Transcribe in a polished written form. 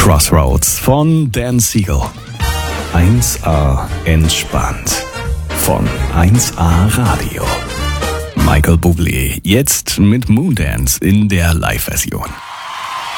Crossroads von Dan Siegel. 1A entspannt von 1A Radio. Michael Bublé jetzt mit Moondance in der Live-Version.